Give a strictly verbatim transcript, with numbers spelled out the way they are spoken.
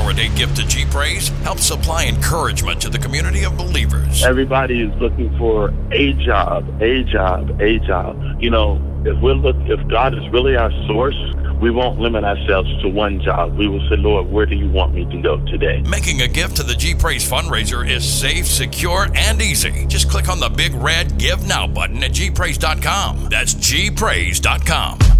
holiday gift to G-Praise helps supply encouragement to the community of believers. Everybody is looking for a job, a job, a job. You know, if we're look, if God is really our source, we won't limit ourselves to one job. We will say, Lord, where do you want me to go today? Making a gift to the G-Praise fundraiser is safe, secure, and easy. Just click on the big red Give Now button at G praise dot com. That's G praise dot com.